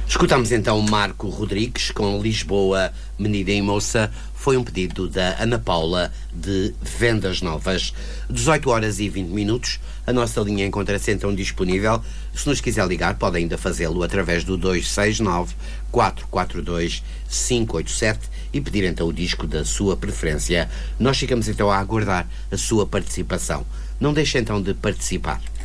Escutamos então Marco Rodrigues com Lisboa, Menina e Moça. Foi um pedido da Ana Paula de Vendas Novas. 18 horas e 20 minutos. A nossa linha encontra-se então disponível. Se nos quiser ligar, pode ainda fazê-lo através do 269-442-587 e pedir então o disco da sua preferência. Nós ficamos então a aguardar a sua participação. Não deixe então de participar.